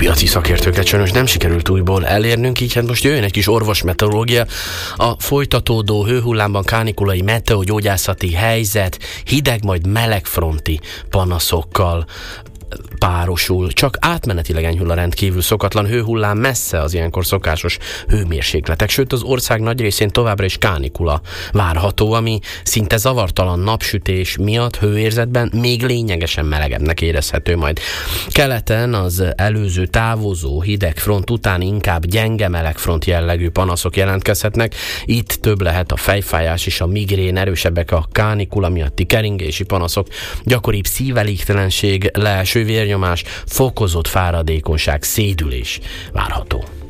piaci szakértőket sajnos nem sikerült újból elérnünk, így hát most jöjjön egy kis orvosmeteorológia. A folytatódó hőhullámban kánikulai meteogyógyászati helyzet hideg, majd melegfronti panaszokkal párosul. Csak átmenetileg enyhül a rendkívül szokatlan hőhullám, messze az ilyenkor szokásos hőmérsékletek, sőt az ország nagy részén továbbra is kánikula várható, ami szinte zavartalan napsütés miatt hőérzetben még lényegesen melegebbnek érezhető majd. Keleten az előző távozó hideg front után inkább gyenge melegfront jellegű panaszok jelentkezhetnek. Itt több lehet a fejfájás és a migrén, erősebbek a kánikula miatti keringési panaszok, gyakoribb szívelégtelenség, leeső vérnyomás, fokozott fáradékonyság, szédülés várható.